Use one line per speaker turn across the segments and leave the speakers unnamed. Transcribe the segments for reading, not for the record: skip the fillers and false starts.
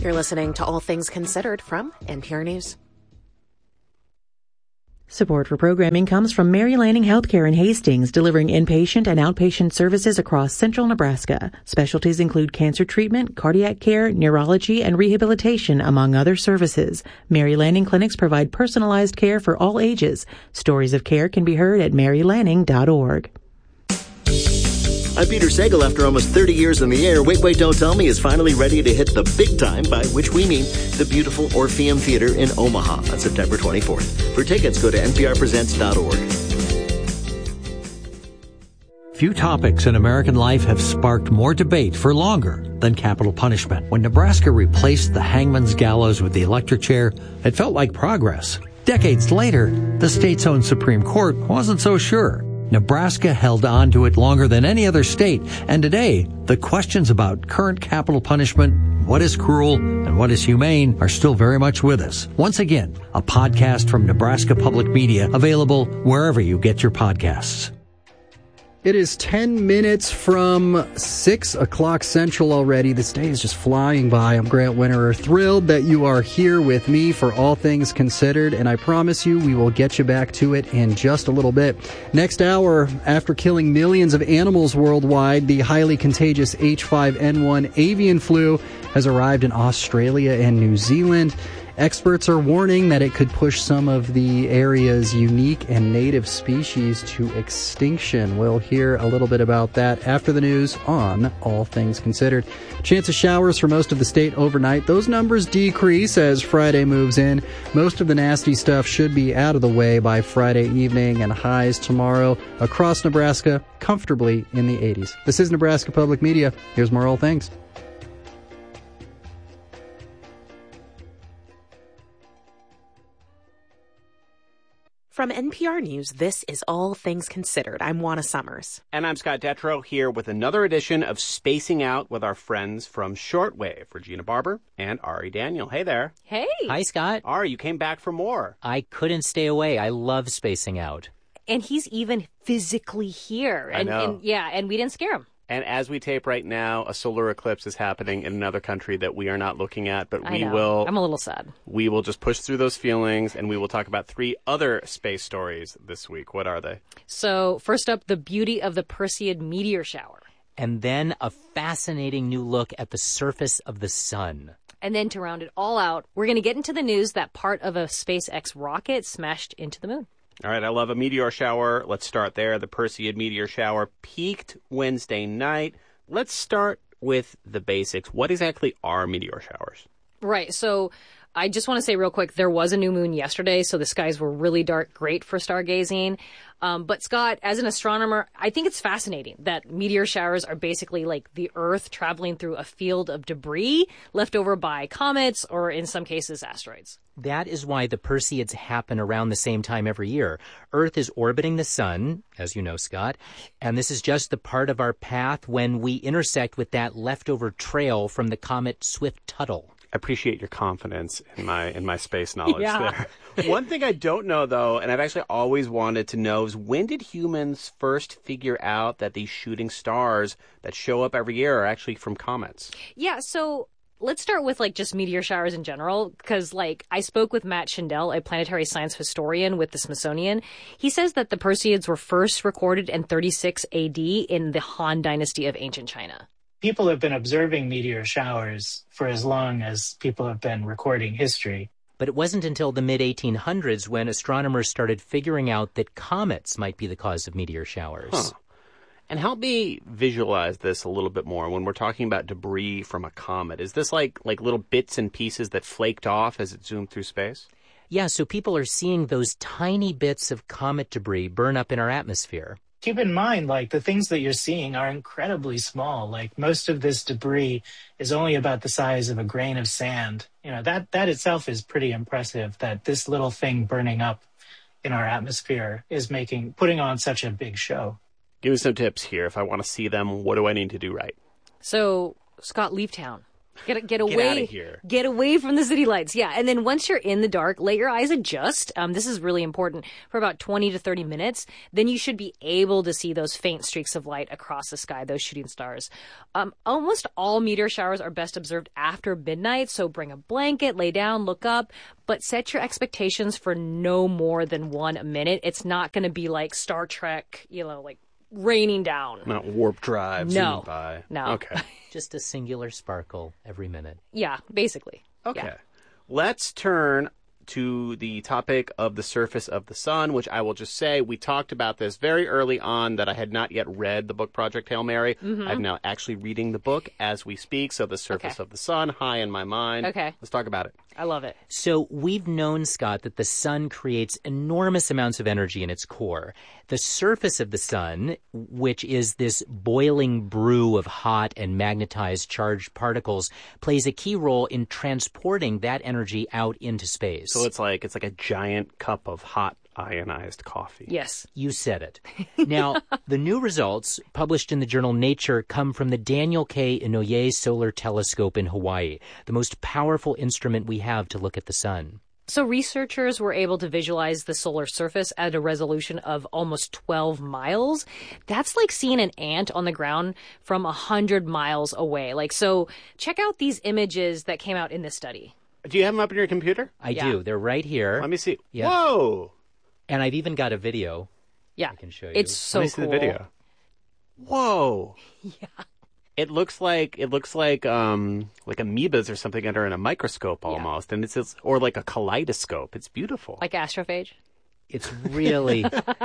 You're listening to All Things Considered from NPR News.
Support for programming comes from Mary Lanning Healthcare in Hastings, delivering inpatient and outpatient services across central Nebraska. Specialties include cancer treatment, cardiac care, neurology, and rehabilitation, among other services. Mary Lanning clinics provide personalized care for all ages. Stories of care can be heard at marylanning.org.
I'm Peter Sagal. After almost 30 years in the air, Wait, Wait, Don't Tell Me is finally ready to hit the big time, by which we mean the beautiful Orpheum Theater in Omaha on September 24th. For tickets, go to nprpresents.org.
Few topics in American life have sparked more debate for longer than capital punishment. When Nebraska replaced the hangman's gallows with the electric chair, it felt like progress. Decades later, the state's own Supreme Court wasn't so sure. Nebraska held on to it longer than any other state, and today, the questions about current capital punishment, what is cruel and what is humane, are still very much with us. Once again, a podcast from Nebraska Public Media, available wherever you get your podcasts.
It is 10 minutes from 6 o'clock Central already. This day is just flying by. I'm Grant Winterer, thrilled that you are here with me for All Things Considered, and I promise you we will get you back to it in just a little bit. Next hour, after killing millions of animals worldwide, the highly contagious H5N1 avian flu has arrived in Australia and New Zealand. Experts are warning that it could push some of the area's unique and native species to extinction. We'll hear a little bit about that after the news on All Things Considered. Chance of showers for most of the state overnight. Those numbers decrease as Friday moves in. Most of the nasty stuff should be out of the way by Friday evening, and highs tomorrow across Nebraska comfortably in the 80s. This is Nebraska Public Media. Here's more All Things.
From NPR News, this is All Things Considered. I'm Juana Summers.
And I'm Scott Detrow, here with another edition of Spacing Out with our friends from Shortwave, Regina Barber and Ari Daniel. Hey there.
Hey.
Hi, Scott.
Ari, you came back for more.
I couldn't stay away. I love Spacing Out.
And he's even physically here.
I know.
And we didn't scare him.
And as we tape right now, a solar eclipse is happening in another country that we are not looking at, but
I know. I'm a little sad.
We will just push through those feelings, and we will talk about 3 other space stories this week. What are they?
So, first up, the beauty of the Perseid meteor shower.
And then a fascinating new look at the surface of the sun.
And then to round it all out, we're going to get into the news that part of a SpaceX rocket smashed into the moon.
All right, I love a meteor shower. Let's start there. The Perseid meteor shower peaked Wednesday night. Let's start with the basics. What exactly are meteor showers?
Right, so I just want to say real quick, there was a new moon yesterday, so the skies were really dark, great for stargazing. But Scott, as an astronomer, I think it's fascinating that meteor showers are basically like the Earth traveling through a field of debris left over by comets or, in some cases, asteroids.
That is why the Perseids happen around the same time every year. Earth is orbiting the sun, as you know, Scott, and this is just the part of our path when we intersect with that leftover trail from the comet Swift-Tuttle.
I appreciate your confidence in my space knowledge
Yeah.
there. One thing I don't know, though, and I've actually always wanted to know, is when did humans first figure out that these shooting stars that show up every year are actually from comets?
Yeah, so let's start with just meteor showers in general, because I spoke with Matt Schindel, a planetary science historian with the Smithsonian. He says that the Perseids were first recorded in 36 AD in the Han Dynasty of ancient China.
People have been observing meteor showers for as long as people have been recording history.
But it wasn't until the mid-1800s when astronomers started figuring out that comets might be the cause of meteor showers.
Huh. And help me visualize this a little bit more when we're talking about debris from a comet. Is this like little bits and pieces that flaked off as it zoomed through space?
Yeah, so people are seeing those tiny bits of comet debris burn up in our atmosphere.
Keep in mind, the things that you're seeing are incredibly small. Most of this debris is only about the size of a grain of sand. That itself is pretty impressive, that this little thing burning up in our atmosphere is putting on such a big show.
Give me some tips here. If I want to see them, what do I need to do right?
So, Scott, leave town. Get away.
out of here.
Get away from the city lights. Yeah. And then once you're in the dark, let your eyes adjust. This is really important for about 20 to 30 minutes. Then you should be able to see those faint streaks of light across the sky, those shooting stars. Almost all meteor showers are best observed after midnight. So bring a blanket, lay down, look up, but set your expectations for no more than 1 minute. It's not going to be like Star Trek, like raining down.
Not warp drive.
No.
By.
No.
Okay.
Just a singular sparkle every minute.
Yeah, basically.
Okay.
Yeah.
Let's turn to the topic of the surface of the sun, which I will just say we talked about this very early on that I had not yet read the book Project Hail Mary.
Mm-hmm.
I'm now actually reading the book as we speak, so the surface of the sun, high in my mind.
Okay.
Let's talk about it.
I love it.
So we've known, Scott, that the sun creates enormous amounts of energy in its core. The surface of the sun, which is this boiling brew of hot and magnetized charged particles, plays a key role in transporting that energy out into space.
So it's like a giant cup of hot ionized coffee.
Yes.
You said it. Now, the new results published in the journal Nature come from the Daniel K. Inouye Solar Telescope in Hawaii, the most powerful instrument we have to look at the sun.
So researchers were able to visualize the solar surface at a resolution of almost 12 miles. That's like seeing an ant on the ground from 100 miles away. So check out these images that came out in this study.
Do you have them up on your computer?
I do. They're right here.
Let me see.
Yeah.
Whoa!
And I've even got a video.
Yeah.
I can show you.
It's so
Let me see
cool.
the video. Whoa!
Yeah.
It looks like amoebas or something under in a microscope almost, and it's or like a kaleidoscope. It's beautiful.
Like astrophage?
It's really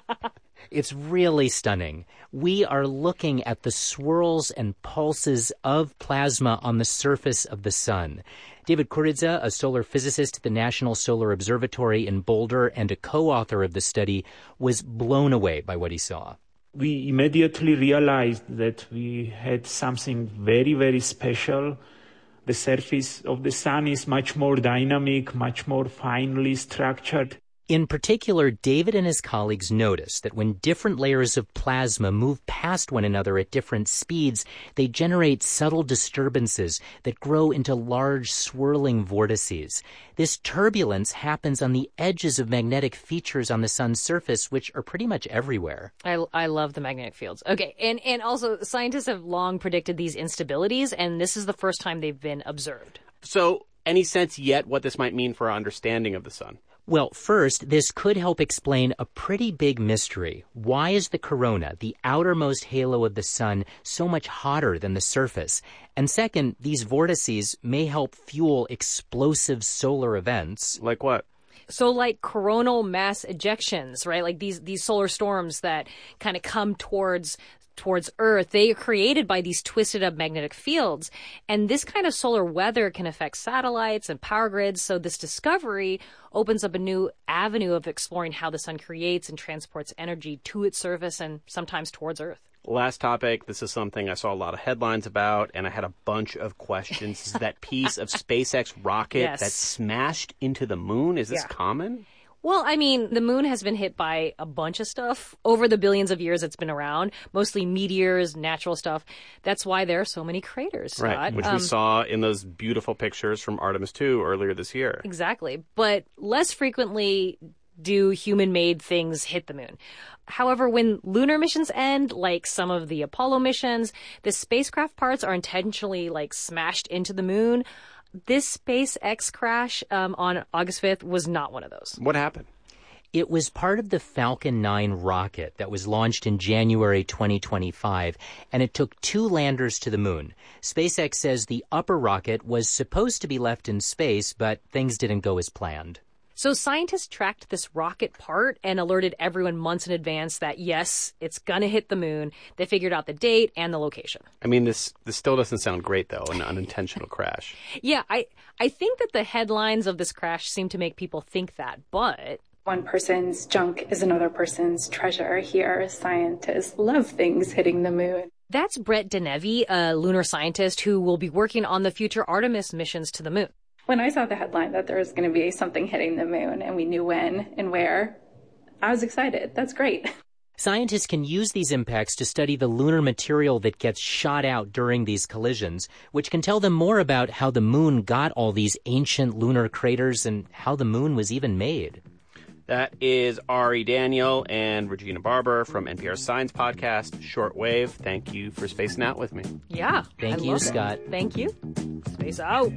stunning. We are looking at the swirls and pulses of plasma on the surface of the sun. David Kuridza, a solar physicist at the National Solar Observatory in Boulder and a co-author of the study, was blown away by what he saw.
We immediately realized that we had something very, very special. The surface of the sun is much more dynamic, much more finely structured.
In particular, David and his colleagues noticed that when different layers of plasma move past one another at different speeds, they generate subtle disturbances that grow into large swirling vortices. This turbulence happens on the edges of magnetic features on the sun's surface, which are pretty much everywhere.
I love the magnetic fields. Okay, and also scientists have long predicted these instabilities, and this is the first time they've been observed.
So, any sense yet what this might mean for our understanding of the sun?
Well, first, this could help explain a pretty big mystery. Why is the corona, the outermost halo of the sun, so much hotter than the surface? And second, these vortices may help fuel explosive solar events.
Like what?
So like coronal mass ejections, right? Like these solar storms that kind of come towards Earth, they are created by these twisted up magnetic fields. And this kind of solar weather can affect satellites and power grids. So this discovery opens up a new avenue of exploring how the sun creates and transports energy to its surface and sometimes towards Earth.
Last topic. This is something I saw a lot of headlines about, and I had a bunch of questions. Is that piece of SpaceX rocket that smashed into the moon? Is this common?
Well, I mean, the moon has been hit by a bunch of stuff over the billions of years it's been around, mostly meteors, natural stuff. That's why there are so many craters, Scott.
Right, which we saw in those beautiful pictures from Artemis 2 earlier this year.
Exactly. But less frequently do human-made things hit the moon. However, when lunar missions end, like some of the Apollo missions, the spacecraft parts are intentionally smashed into the moon. This SpaceX crash on August 5th was not one of those.
What happened?
It was part of the Falcon 9 rocket that was launched in January 2025, and it took 2 landers to the moon. SpaceX says the upper rocket was supposed to be left in space, but things didn't go as planned.
So scientists tracked this rocket part and alerted everyone months in advance that, yes, it's going to hit the moon. They figured out the date and the location.
I mean, this still doesn't sound great, though, an unintentional crash.
Yeah, I think that the headlines of this crash seem to make people think that, but...
One person's junk is another person's treasure. Here, scientists love things hitting the moon.
That's Brett Denevi, a lunar scientist who will be working on the future Artemis missions to the moon.
When I saw the headline that there was going to be something hitting the moon and we knew when and where, I was excited. That's great.
Scientists can use these impacts to study the lunar material that gets shot out during these collisions, which can tell them more about how the moon got all these ancient lunar craters and how the moon was even made.
That is Ari Daniel and Regina Barber from NPR's Science Podcast, Shortwave. Thank you for spacing out with me.
Yeah.
Thank you, Scott.
Thank you. Space out.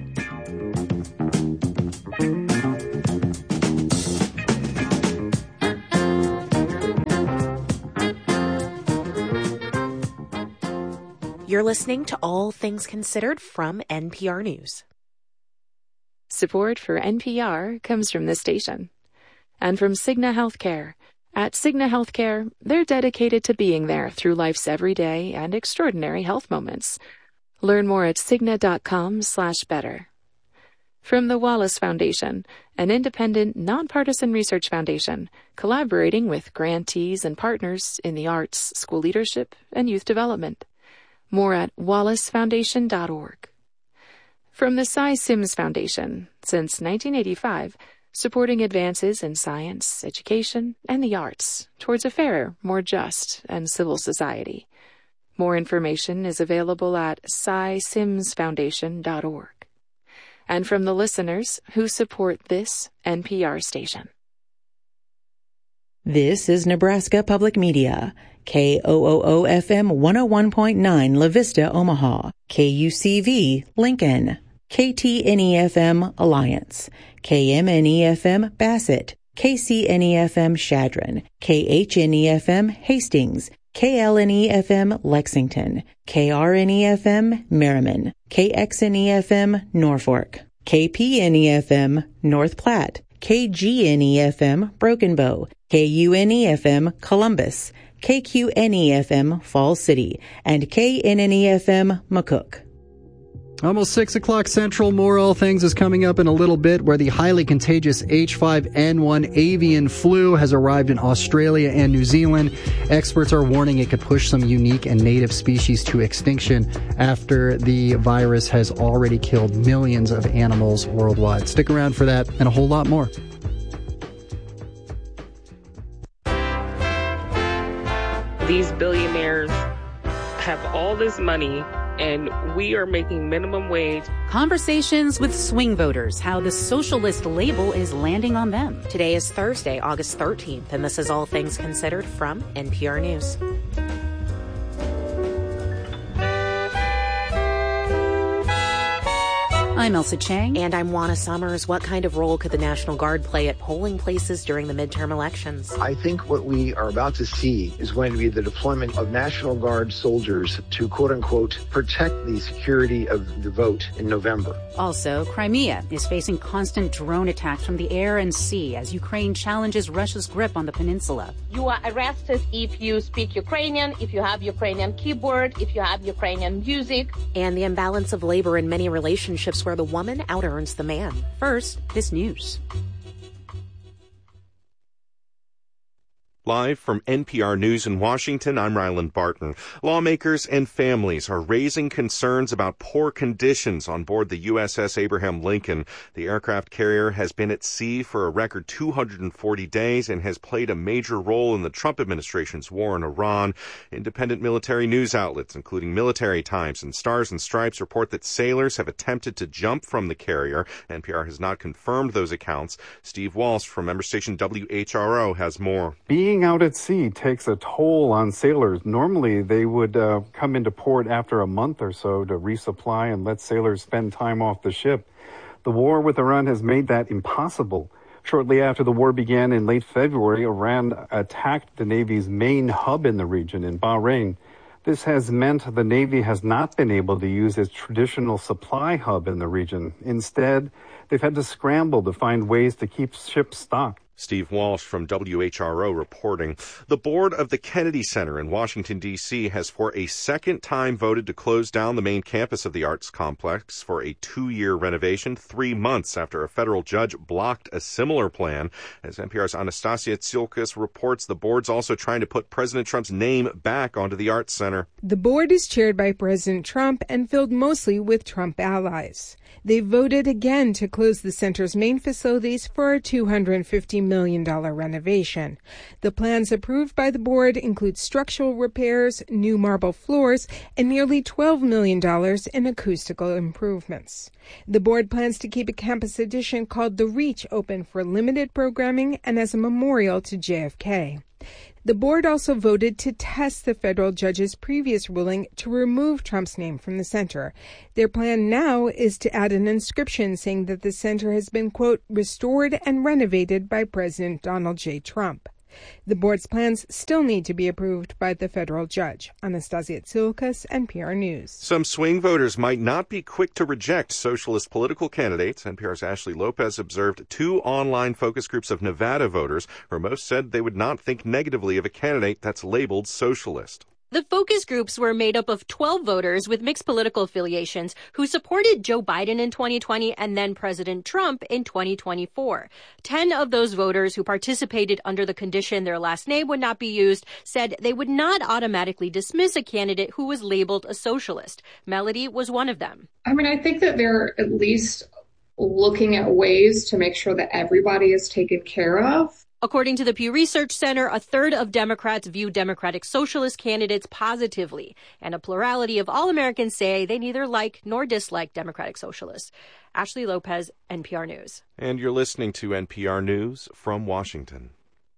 You're listening to All Things Considered from NPR News.
Support for NPR comes from this station and from Cigna Healthcare. At Cigna Healthcare, they're dedicated to being there through life's everyday and extraordinary health moments. Learn more at Cigna.com/better. From the Wallace Foundation, an independent, nonpartisan research foundation collaborating with grantees and partners in the arts, school leadership, and youth development. More at wallacefoundation.org. From the Cy Sims Foundation, since 1985, supporting advances in science, education, and the arts towards a fairer, more just, and civil society. More information is available at cysimsfoundation.org. And from the listeners who support this NPR station.
This is Nebraska Public Media. KOOO-FM 101.9 La Vista, Omaha. KUCV, Lincoln. KTNE-FM, Alliance. KMNE-FM, Bassett. KCNE-FM, Chadron. KHNE-FM, Hastings. KLNE-FM, Lexington. KRNE-FM, Merriman. KXNE-FM, Norfolk. KPNE-FM, North Platte. KGNE-FM, Broken Bow. KUNE-FM, Columbus. KQNE-FM, Falls City, and KNNE-FM, McCook.
Almost 6 o'clock Central. More All Things is coming up in a little bit, where the highly contagious H5N1 avian flu has arrived in Australia and New Zealand. Experts are warning it could push some unique and native species to extinction after the virus has already killed millions of animals worldwide. Stick around for that and a whole lot more.
These billionaires have all this money, and we are making minimum wage.
Conversations with swing voters, how the socialist label is landing on them.
Today is Thursday, August 13th, and this is All Things Considered from NPR News.
I'm Elsa Chang.
And I'm Juana Summers. What kind of role could the National Guard play at polling places during the midterm elections?
I think what we are about to see is going to be the deployment of National Guard soldiers to, quote-unquote, protect the security of the vote in November.
Also, Crimea is facing constant drone attacks from the air and sea as Ukraine challenges Russia's grip on the peninsula.
You are arrested if you speak Ukrainian, if you have Ukrainian keyboard, if you have Ukrainian music.
And the imbalance of labor in many relationships where the woman out-earns the man.
First, this news.
Live from NPR News in Washington, I'm Ryland Barton. Lawmakers and families are raising concerns about poor conditions on board the USS Abraham Lincoln. The aircraft carrier has been at sea for a record 240 days and has played a major role in the Trump administration's war in Iran. Independent military news outlets, including Military Times and Stars and Stripes, report that sailors have attempted to jump from the carrier. NPR has not confirmed those accounts. Steve Walsh from member station WHRO has more.
Being out at sea takes a toll on sailors. Normally, they would come into port after a month or so to resupply and let sailors spend time off the ship. The war with Iran has made that impossible. Shortly after the war began in late February, Iran attacked the Navy's main hub in the region in Bahrain. This has meant the Navy has not been able to use its traditional supply hub in the region. Instead, they've had to scramble to find ways to keep ships stocked.
Steve Walsh from WHRO reporting. The board of the Kennedy Center in Washington, D.C. has for a second time voted to close down the main campus of the arts complex for a 2-year renovation, 3 months after a federal judge blocked a similar plan. As NPR's Anastasia Tsiolkas reports, the board's also trying to put President Trump's name back onto the arts center.
The board is chaired by President Trump and filled mostly with Trump allies. They voted again to close the center's main facilities for a $250 million renovation. The plans approved by the board include structural repairs, new marble floors, and nearly $12 million in acoustical improvements. The board plans to keep a campus edition called The Reach open for limited programming and as a memorial to JFK. The board also voted to test the federal judge's previous ruling to remove Trump's name from the center. Their plan now is to add an inscription saying that the center has been, quote, restored and renovated by President Donald J. Trump. The board's plans still need to be approved by the federal judge. Anastasia Tsilkas, NPR News.
Some swing voters might not be quick to reject socialist political candidates. NPR's Ashley Lopez observed 2 online focus groups of Nevada voters where most said they would not think negatively of a candidate that's labeled socialist.
The focus groups were made up of 12 voters with mixed political affiliations who supported Joe Biden in 2020 and then President Trump in 2024. 10 of those voters who participated under the condition their last name would not be used said they would not automatically dismiss a candidate who was labeled a socialist. Melody was one of them.
I mean, I think that they're at least looking at ways to make sure that everybody is taken care of.
According to the Pew Research Center, a third of Democrats view Democratic Socialist candidates positively, and a plurality of all Americans say they neither like nor dislike Democratic Socialists. Ashley Lopez, NPR News.
And you're listening to NPR News from Washington.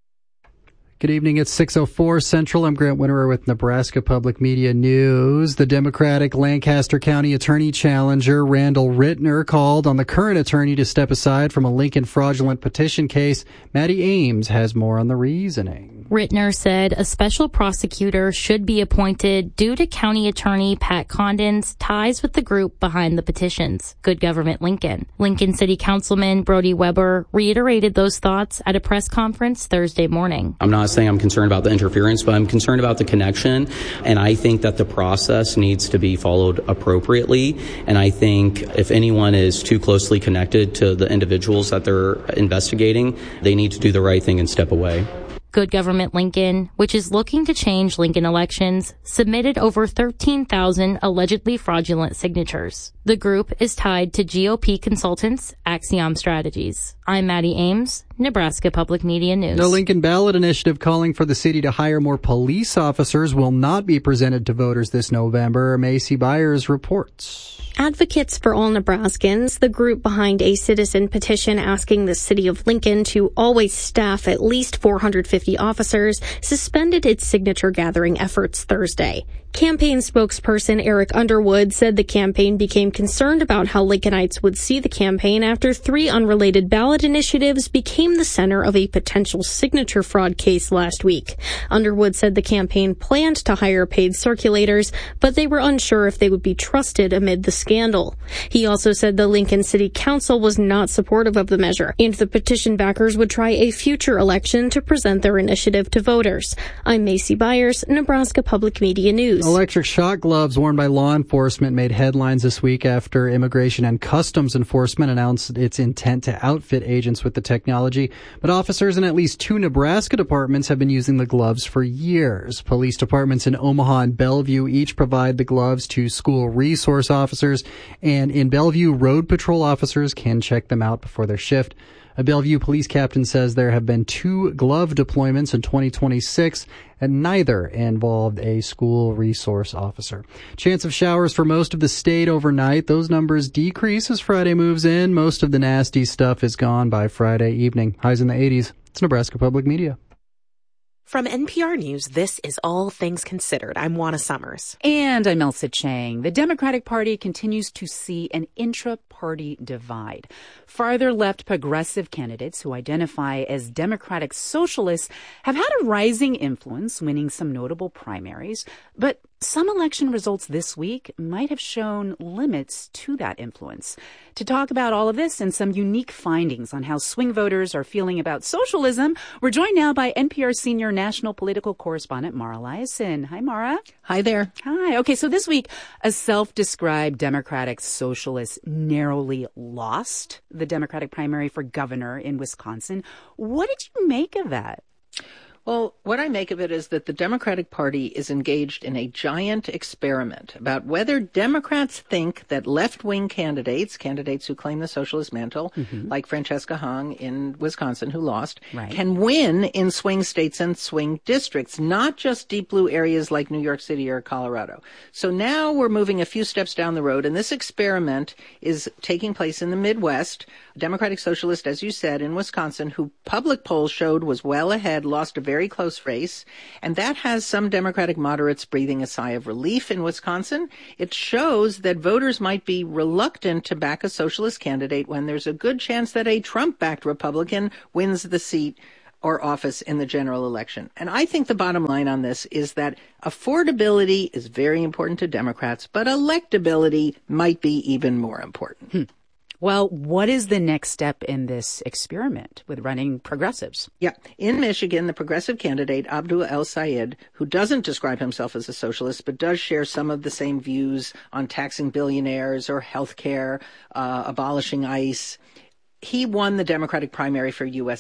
Good evening. It's 6:04 Central. I'm Grant Winterer with Nebraska Public Media News. The Democratic Lancaster County Attorney challenger Randall Rittner called on the current attorney to step aside from a Lincoln fraudulent petition case. Maddie Ames has more on the reasoning.
Rittner said a special prosecutor should be appointed due to County Attorney Pat Condon's ties with the group behind the petitions, Good Government Lincoln. Lincoln City Councilman Brody Weber reiterated those thoughts at a press conference Thursday morning.
I'm not saying I'm concerned about the interference, but I'm concerned about the connection, and I think that the process needs to be followed appropriately, and I think if anyone is too closely connected to the individuals that they're investigating, they need to do the right thing and step away.
Good Government Lincoln, which is looking to change Lincoln elections, submitted over 13,000 allegedly fraudulent signatures. The group is tied to GOP consultants Axiom Strategies. I'm Maddie Ames, Nebraska Public Media News.
The Lincoln ballot initiative calling for the city to hire more police officers will not be presented to voters this November. Macy Byers reports.
Advocates for All Nebraskans, the group behind a citizen petition asking the city of Lincoln to always staff at least 450 officers, suspended its signature gathering efforts Thursday. Campaign spokesperson Eric Underwood said the campaign became concerned about how Lincolnites would see the campaign after 3 unrelated ballot initiatives became the center of a potential signature fraud case last week. Underwood said the campaign planned to hire paid circulators, but they were unsure if they would be trusted amid the scandal. He also said the Lincoln City Council was not supportive of the measure, and the petition backers would try a future election to present their initiative to voters. I'm Macy Byers, Nebraska Public Media News.
Electric shock gloves worn by law enforcement made headlines this week after Immigration and Customs Enforcement announced its intent to outfit agents with the technology. But officers in at least 2 Nebraska departments have been using the gloves for years. Police departments in Omaha and Bellevue each provide the gloves to school resource officers, and in Bellevue, road patrol officers can check them out before their shift. A Bellevue police captain says there have been 2 glove deployments in 2026, and neither involved a school resource officer. Chance of showers for most of the state overnight. Those numbers decrease as Friday moves in. Most of the nasty stuff is gone by Friday evening. Highs in the 80s. It's Nebraska Public Media.
From NPR News, this is All Things Considered. I'm Juana Summers.
And I'm Elsa Chang. The Democratic Party continues to see an intra-party divide. Farther left progressive candidates who identify as Democratic Socialists have had a rising influence, winning some notable primaries. But some election results this week might have shown limits to that influence. To talk about all of this and some unique findings on how swing voters are feeling about socialism, we're joined now by NPR senior national political correspondent Mara Liasson. Hi, Mara.
Hi there.
Hi. Okay, so this week, a self-described Democratic Socialist narrowly lost the Democratic primary for governor in Wisconsin. What did you make of that?
Well, what I make of it is that the Democratic Party is engaged in a giant experiment about whether Democrats think that left-wing candidates who claim the socialist mantle, like Francesca Hung in Wisconsin, who lost, can win in swing states and swing districts, not just deep blue areas like New York City or Colorado. So now we're moving a few steps down the road, and this experiment is taking place in the Midwest. Democratic Socialist, as you said, in Wisconsin, who public polls showed was well ahead, lost a very close race, and that has some Democratic moderates breathing a sigh of relief in Wisconsin. It shows that voters might be reluctant to back a socialist candidate when there's a good chance that a Trump-backed Republican wins the seat or office in the general election. And I think the bottom line on this is that affordability is very important to Democrats, but electability might be even more important.
Well, what is the next step in this experiment with running progressives?
Yeah. In Michigan, the progressive candidate, Abdul El Sayed, who doesn't describe himself as a socialist, but does share some of the same views on taxing billionaires or health care, abolishing ICE, he won the Democratic primary for U.S.